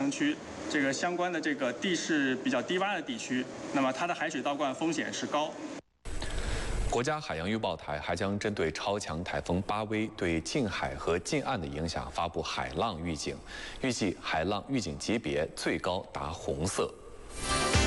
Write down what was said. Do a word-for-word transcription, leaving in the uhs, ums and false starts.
城区这个相关的这个地势比较低洼的地区，那么它的海水倒灌风险是高。 国家海洋预报台还将针对超强台风巴威对近海和近岸的影响发布海浪预警，预计海浪预警级别最高达红色。